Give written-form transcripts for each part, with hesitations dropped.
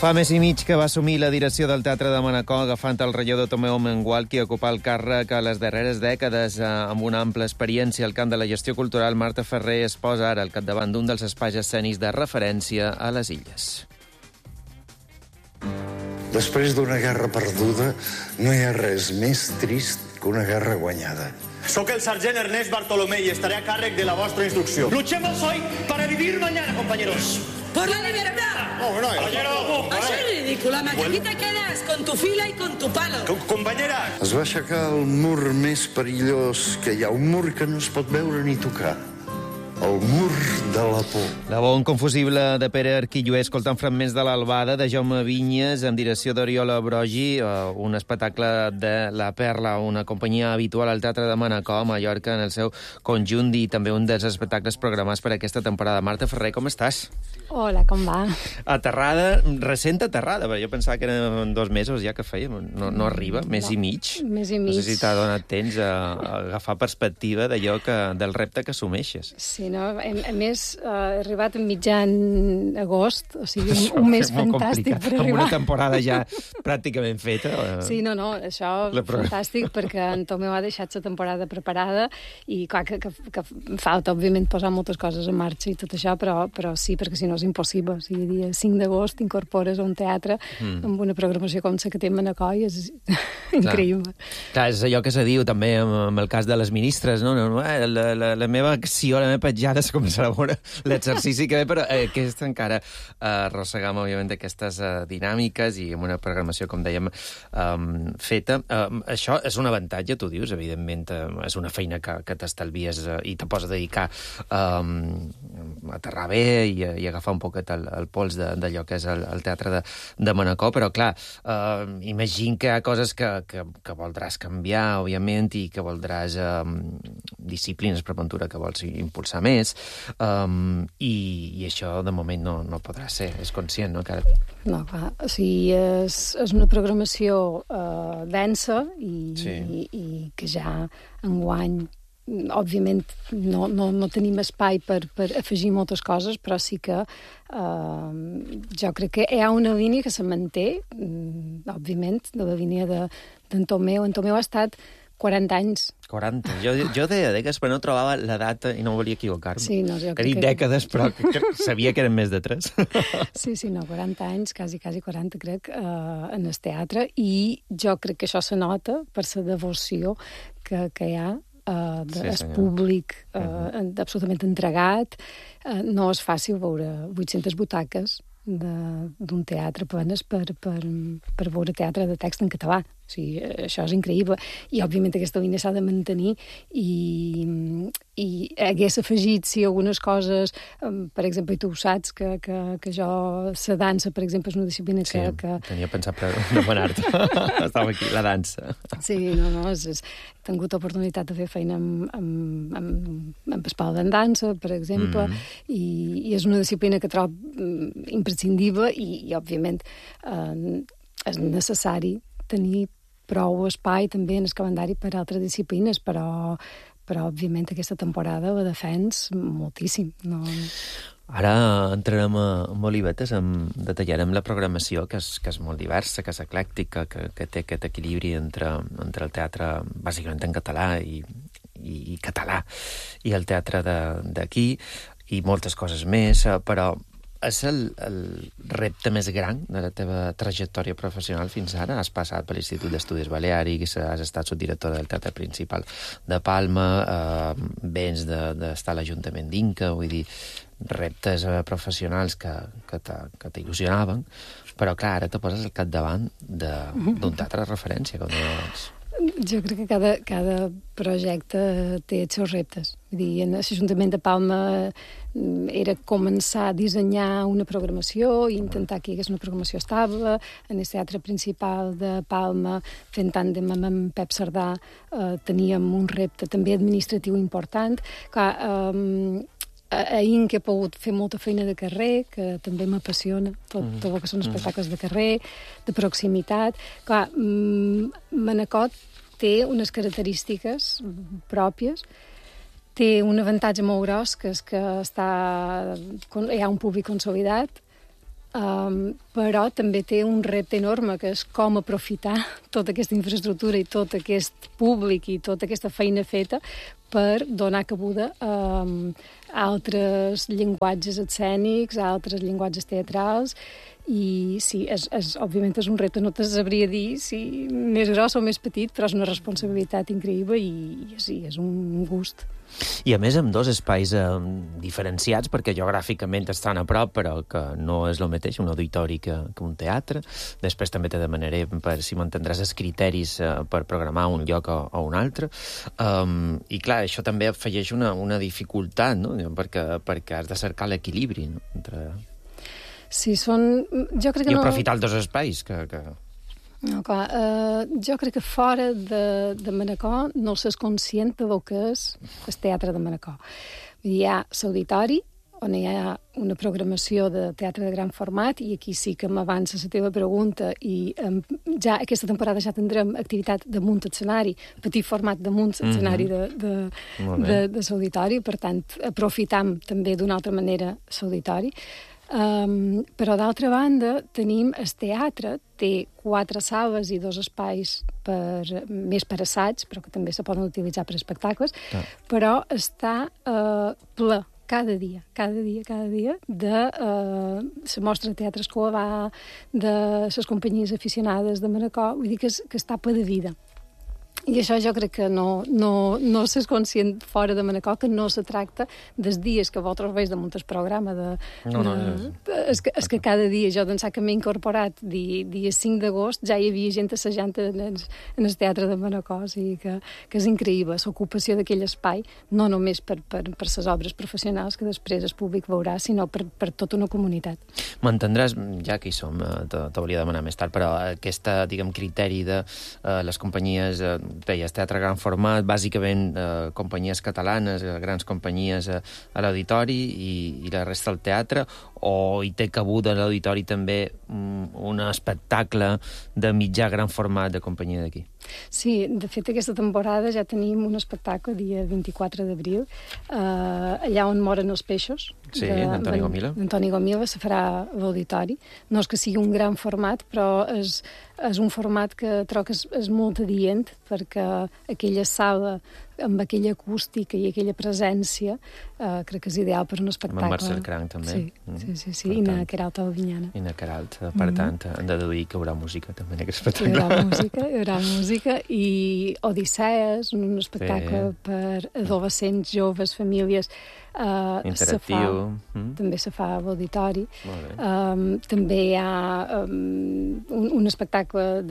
Fa mes i mig que va assumir la direcció del Teatre de Manacor, agafant el relleu de Tomeu Mengual, qui ocupà el càrrec a les darreres dècades amb una ampla experiència al camp de la gestió cultural. Marta Ferrer es posa ara al capdavant d'un dels espais escènics de referència a les Illes. Després d'una guerra perduda, no hi ha res més trist que una guerra guanyada. Soc el sergent Ernest Bartolomé y estaré a càrrec de la vostra instrucció. Luchemos hoy para vivir mañana, compañeros. ¡Por la libertad! Compañero. Això és ridícul, home, que aquí te quedes con tu fila y con tu palo. Compañera. Es va aixecar el mur més perillós que hi ha, un mur que no es pot veure ni tocar. El mur de la por. La veu inconfusible de Pere Arquilloé, escoltant fragments de l'Albada, de Jaume Vinyes, amb direcció d'Oriola Brogi, un espectacle de La Perla, una companyia habitual al Teatre de Manacor, a Mallorca, en el seu conjunt, i també un dels espectacles programats per aquesta temporada. Marta Ferrer, com estàs? Hola, com va? Aterrada, recent aterrada, perquè jo pensava que eren 2 mesos ja que fèiem, no arriba, mes i mig. Mes i mig. No sé si t'ha donat temps a agafar perspectiva d'allò del repte que assumeixes. Sí, no? A més, he arribat a mitjan agost, o sigui, un mes fantàstic per arribar. Amb una temporada ja pràcticament feta. Sí, no, això fantàstic, perquè en Tomeu ha deixat la temporada preparada i clar que falta, òbviament, posar moltes coses en marxa i tot això, però sí, perquè si no és impossible. O sigui, el dia 5 d'agost t'incorpores a un teatre amb una programació com la que té Manacor i és increïble. Clar, és allò que se diu també amb el cas de les ministres, no? La meva acció, la meva petjada és començar a veure l'exercici que ve, però aquest encara arrossegam, òbviament, aquestes dinàmiques i amb una programació, com dèiem, feta. Això és un avantatge, tu dius, evidentment, és una feina que t'estalvies i te pots dedicar a aterrar bé i agafar un poquet el pols d'allò que és el teatre de Manacor, però clar, imagino que hi ha coses que voldràs canviar, òbviament, i que voldràs disciplines per ventura que vols impulsar més, i això de moment no podrà ser, és conscient, no? No, clar, o sigui, és una programació densa i que ja enguany òbviament no tenim espai per afegir moltes coses, però sí que jo crec que hi ha una línia que se manté, òbviament, de la línia d'en Tomeu. En Tomeu ha estat 40 anys. 40. Jo deia dècades, però no trobava la data i no volia equivocar-me. Sí, no, jo crec que... He dit dècades, però sabia que eren més de 3. Sí, no, 40 anys, quasi 40, crec, en el teatre, i jo crec que això se nota per la devoció que hi ha del públic absolutament entregat. No és fàcil veure 800 butaques d'un teatre plenes per veure teatre de text en català. O sigui, això és increïble. I, òbviament, aquesta línia s'ha de mantenir i hagués afegit, sí, algunes coses, per exemple, i tu ho saps, que jo, la dansa, per exemple, és una disciplina que... Sí, tenia pensat per demanar-te. Estava aquí, la dansa. Sí, no, he tingut oportunitat de fer feina amb espal en dansa, per exemple, i és una disciplina que trobo imprescindible i òbviament, és necessari tenir prou espai també en el calendari per a altres disciplines, però òbviament aquesta temporada la defens moltíssim. No... Ara entrarem en olivetes, detallarem la programació, que és molt diversa, que és eclèctica, que té aquest equilibri entre el teatre bàsicament en català i català i el teatre d'aquí i moltes coses més, però és el repte més gran de la teva trajectòria professional fins ara? Has passat per l'Institut d'Estudis Baleàrics, has estat subdirectora del Teatre Principal de Palma, vens d'estar a l'Ajuntament d'Inca, vull dir, reptes professionals que t'il·lusionaven, però clar, ara te poses al capdavant d'un teatre de referència, com deies. Jo crec que cada projecte té els seus reptes. Vull dir, en l'Ajuntament de Palma era començar a dissenyar una programació i intentar que hi hagués una programació estable. En el Teatre Principal de Palma, fent tàndem amb Pep Cerdà, teníem un repte també administratiu important. Clar, a Inca he pogut fer molta feina de carrer, que també m'apassiona, tot el que són espectacles de carrer, de proximitat. Clar, Manacor té unes característiques pròpies, té un avantatge molt gros, que és que hi ha un públic consolidat, però també té un repte enorme, que és com aprofitar tota aquesta infraestructura i tot aquest públic i tota aquesta feina feta per donar cabuda a altres llenguatges escènics, a altres llenguatges teatrals, i sí, òbviament és un repte, no te sabria dir si més gros o més petit, però és una responsabilitat increïble i sí, és un gust. I a més amb dos espais diferenciats, perquè geogràficament estan a prop, però que no és el mateix un auditori que un teatre. Després també te demanaré, per si m'entendràs, els criteris per programar un lloc o un altre. I clar, això també afegeix una dificultat, no? perquè has de cercar l'equilibri, no? Entre... Sí, jo crec que i aprofitar els dos espais que... No, clar, jo crec que fora de Manacor no s'és conscient del que és el teatre de Manacor. Hi ha l'auditori, on hi ha una programació de teatre de gran format, i aquí sí que m'avança la teva pregunta, i ja aquesta temporada ja tindrem activitat damunt escenari, petit format damunt escenari de l'auditori, per tant, aprofitam també d'una altra manera l'auditori. Però d'altra banda tenim el teatre, té 4 sales i 2 espais més per assaig, però que també se poden utilitzar per espectacles, però està ple cada dia de la mostra de teatre escolar, de les companyies aficionades de Manacor, vull dir que està ple de vida. I això jo crec que no s'és conscient fora de Manacor, que no se tracta dels dies que vosaltres veus damunt el programa. És que cada dia, jo d'ençà que m'he incorporat, dia 5 d'agost, ja hi havia gent assajant en el teatre de Manacor, o sigui que és increïble l'ocupació d'aquell espai, no només per les obres professionals que després el públic veurà, sinó per tota una comunitat. M'entendràs, ja que hi som, t'hauria de demanar més tard, però aquest, criteri de les companyies... Deies, teatre gran format, bàsicament companyies catalanes, grans companyies a l'auditori i la resta del teatre, o hi té cabuda a l'auditori també un espectacle de mitjà gran format de companyia d'aquí? Sí, de fet aquesta temporada ja tenim un espectacle dia 24 d'abril, allà on moren els peixos. Sí, d'Antoni Gomila. Antoni Gomila se farà a l'auditori. No és que sigui un gran format, però és un format que trobo que és molt adient, perquè aquella sala amb aquella acústica i aquella presència crec que és ideal per un espectacle. Amb Marcel Cranc, també. Sí. I na Queralt Albinyana. I na Queralt, per tant, hem de deduir que hi haurà música també en aquest espectacle. Hi haurà música, i Odissees, un espectacle per adolescents, joves, famílies, interactiu. També se fa a l'auditori. També hi ha un espectacle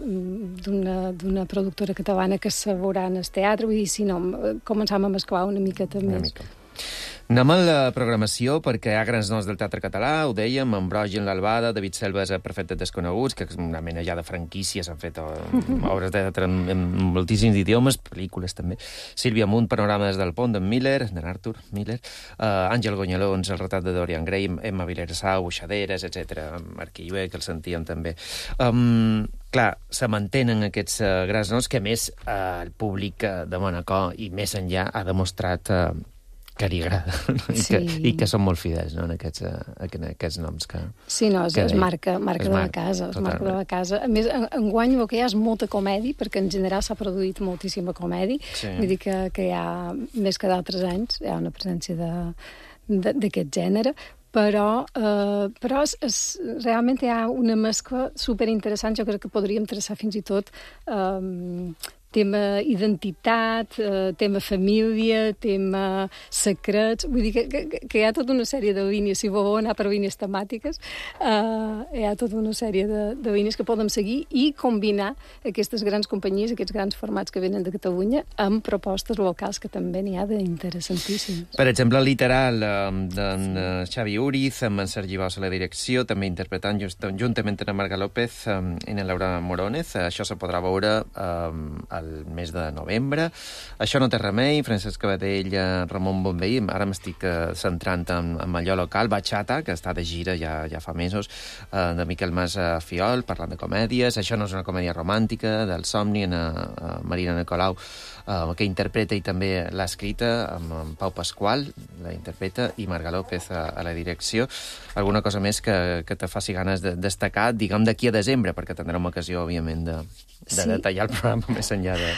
d'una productora catalana que se veurà en el teatre, vull dir, si no, començàvem a mesclar una miqueta més. Anem a la programació, perquè hi ha grans noms del teatre català, ho dèiem, amb Brogi en l'Albada, David Selves a Perfectes Desconeguts, que és una mena ja de franquícies, han fet obres de teatre en moltíssims idiomes, pel·lícules també. Sílvia Munt, Panorames del Pont, d'en Miller, d'en Arthur Miller, Àngel Gonyalons, El retrat de Dorian Gray, Emma Vilarsau, Xaderes, etc. Marquillué, que el sentíem també. Clar, se mantenen aquests grans noms que, més, el públic de Manacor i més enllà ha demostrat que li agrada, i que són molt fidels, no?, en aquests noms que... Sí, no, és marca de la casa, és marca de la casa. A més, enguany el que hi ha és molta comèdia, perquè en general s'ha produït moltíssima comèdia, vull dir que hi ha, més que d'altres anys, hi ha una presència d'aquest gènere, però realment hi ha una mescla superinteressant. Jo crec que podríem traçar fins i tot tema identitat, tema família, tema secrets, vull dir que hi ha tota una sèrie de línies, si voleu anar per línies temàtiques, hi ha tota una sèrie de línies que podem seguir i combinar aquestes grans companyies, aquests grans formats que venen de Catalunya, amb propostes locals que també n'hi ha d'interessantíssimes. Per exemple, el Literal d'en Xavi Uriz, amb en Sergi Bosch a la direcció, també interpretant juntament amb Marga López i en Laura Moronez. Això se podrà veure a al mes de novembre. Això no té remei, Francesc Cabadell, Ramon Bonvehí, ara m'estic centrant en allò local, Bachata, que està de gira ja fa mesos, de Miquel Mas Fiol, parlant de comèdies. Això no és una comèdia romàntica, del Somni, Marina Nicolau, que interpreta i també l'ha escrita, amb Pau Pasqual, la interpreta, i Marga López a la direcció. Alguna cosa més que te faci ganes de destacar, diguem, d'aquí a desembre, perquè tindrem ocasió, òbviament, de detallar el programa més enllà de...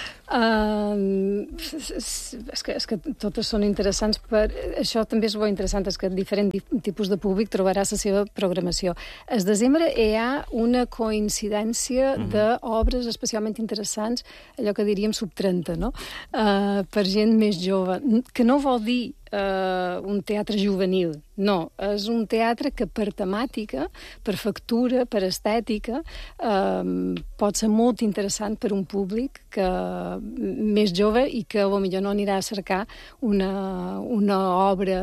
És que totes són interessants. Això també és molt interessant, és que diferent tipus de públic trobarà la seva programació. El desembre hi ha una coincidència d'obres especialment interessants, allò que diríem sub-30, no? Per gent més jove, que no vol dir un teatre juvenil, no, és un teatre que per temàtica, per factura, per estètica, pot ser molt interessant per un públic més jove i que potser no anirà a cercar una obra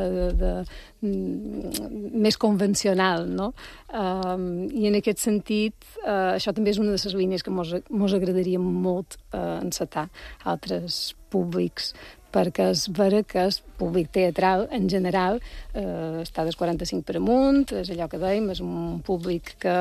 més convencional, no? I en aquest sentit, això també és una de les línies que mos agradaria molt encetar altres públics, perquè és vera que el públic teatral, en general, està dels 45 per amunt, és allò que dèiem, és un públic que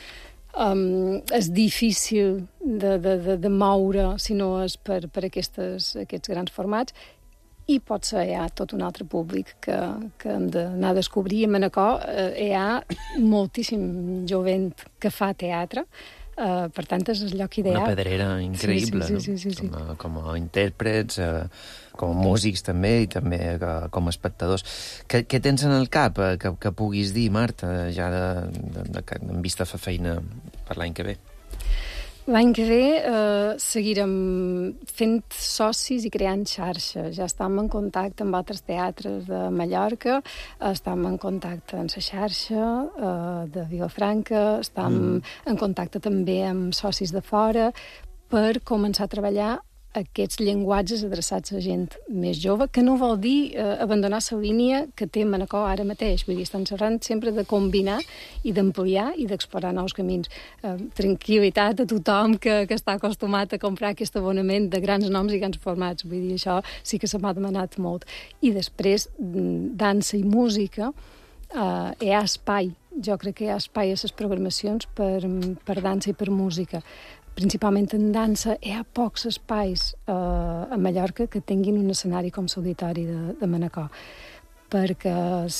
és difícil de moure si no és per aquests grans formats, i potser hi ha tot un altre públic que hem d'anar a descobrir. A Manacor hi ha moltíssim jovent que fa teatre, per tant, és el lloc ideal. Una pedrera increïble, sí. Com a intèrprets, com a músics també, i també com a espectadors. Què tens en el cap que puguis dir, Marta, ja en vista a fer feina per l'any que ve? L'any que ve seguirem fent socis i creant xarxa. Ja estem en contacte amb altres teatres de Mallorca, estem en contacte amb la xarxa de Vilafranca, estem en contacte també amb socis de fora per començar a treballar aquests llenguatges adreçats a gent més jove, que no vol dir abandonar la línia que té Manacor ara mateix. Vull dir, estan xerrant sempre de combinar i d'ampliar i d'explorar nous camins. Tranquil·litat a tothom que està acostumat a comprar aquest abonament de grans noms i grans formats. Vull dir, això sí que se m'ha demanat molt. I després, dansa i música, hi ha espai. Jo crec que hi ha espai a les programacions per dansa i per música. Principalment en dansa, hi ha pocs espais a Mallorca que tinguin un escenari com l'Auditori de Manacor, perquè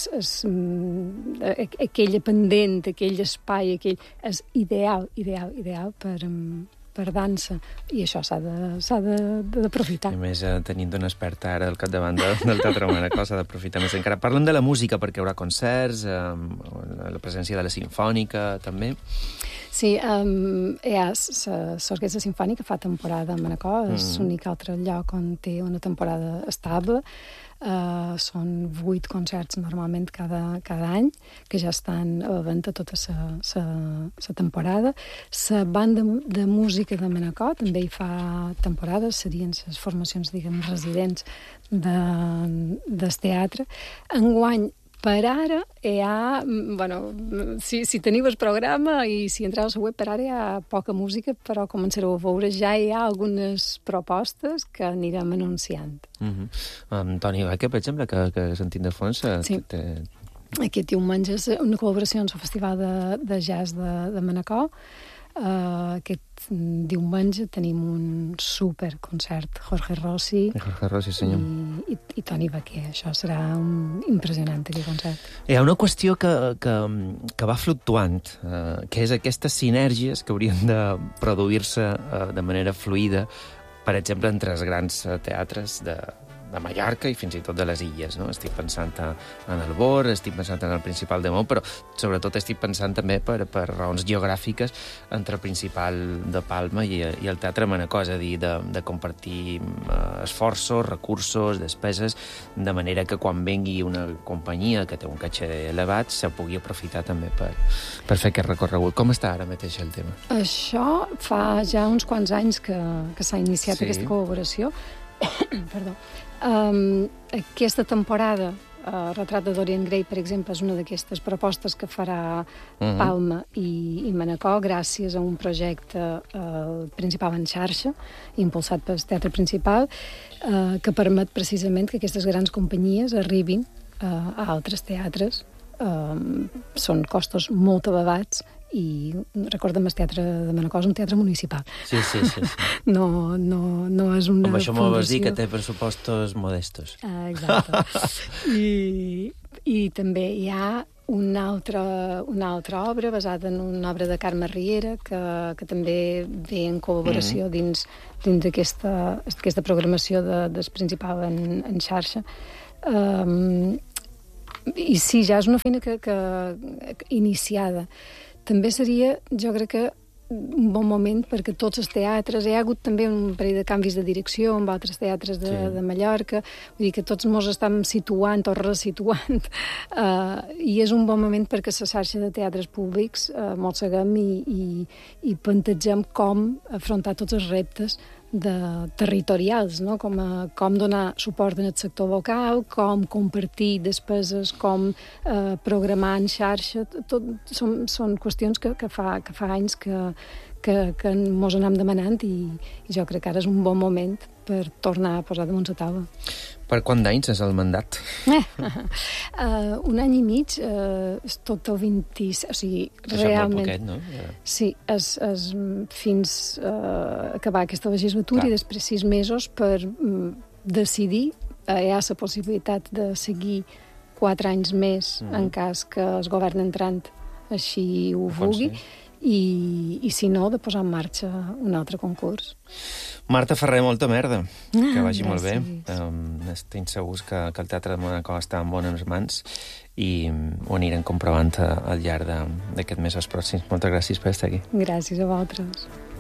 aquella pendent, aquell espai, és ideal per dansa, i això s'ha d'aprofitar. I més tenint una experta ara al capdavant del Teatre Manacor, s'ha d'aprofitar més encara. Parlem de la música, perquè hi haurà concerts, la presència de la Simfònica, també. Sí, hi ha l'Orquestra Simfònica, fa temporada a Manacor, és l'únic altre lloc on té una temporada estable. Són 8 concerts normalment cada any, que ja estan a la venda tota la temporada. La banda de música de Manacor també hi fa temporades, serien les formacions, diguem, residents del teatre. Enguany, per ara hi ha... si teniu el programa i si entreu a la web, per ara hi ha poca música, però començareu a veure, ja hi ha algunes propostes que anirem anunciant. Toni Becker, per exemple, que sentim de fons... Sí. Aquest diumenge és una col·laboració amb el Festival de Jazz de Manacor. Aquest diumenge tenim un superconcert, Jorge Rossi, senyor. i Toni Becker. Això serà impressionant, aquest concert. Hi ha una qüestió que va fluctuant, que és aquestes sinergies que haurien de produir-se de manera fluida, per exemple, entre els grans teatres de Mallorca i fins i tot de les illes, no? Estic pensant en el Bor, estic pensant en el Principal de Mont, però sobretot estic pensant també per raons geogràfiques entre el Principal de Palma i el Teatre Manacor, és a dir, de compartir esforços, recursos, despeses, de manera que quan vengui una companyia que té un caché elevat se pugui aprofitar també per fer aquest recorregut. Com està ara mateix el tema? Això fa ja uns quants anys que s'ha iniciat aquesta col·laboració. Perdó. Aquesta temporada Retrat de Dorian Gray, per exemple, és una d'aquestes propostes que farà Palma i Manacor gràcies a un projecte principal en xarxa, impulsat pel Teatre Principal, que permet precisament que aquestes grans companyies arribin a altres teatres. Són costos molt elevats i recorda'm, el Teatre de Manacor és un teatre municipal. Sí. No és una Amb això m'ho vas dir fundació. que té pressupostos modestos. Exacte. I també hi ha una altra obra basada en una obra de Carme Riera que també ve en col·laboració dins d'aquesta programació del Principal en xarxa. I sí, ja és una feina que iniciada. També seria, jo crec que, un bon moment perquè tots els teatres... Hi ha hagut també un parell de canvis de direcció amb altres teatres de Mallorca, vull dir que tots ens estem situant o resituant, i és un bon moment perquè la xarxa de teatres públics mosseguem i plantegem com afrontar tots els reptes territorials, no? Com donar suport en el sector local, com compartir despeses, com programar en xarxa. Són qüestions que fa anys que mos anem demanant i jo crec que ara és un bon moment per tornar a posar damunt la taula. Per quant d'anys és el mandat? Un any i mig, és tot el 26... O sigui, realment... Això molt poquet, no? Sí, fins acabar aquesta legislatura i després 6 mesos per decidir. Hi ha la possibilitat de seguir 4 anys més en cas que el govern entrant així ho vulgui. I si no, de posar en marxa un altre concurs. Marta Ferrer, molta merda. Que vagi molt bé. Gràcies. Estic segurs que el Teatre de Manacor està en bones mans i ho anirem comprovant al llarg d'aquest mes pròxims. Moltes gràcies per estar aquí. Gràcies a vosaltres.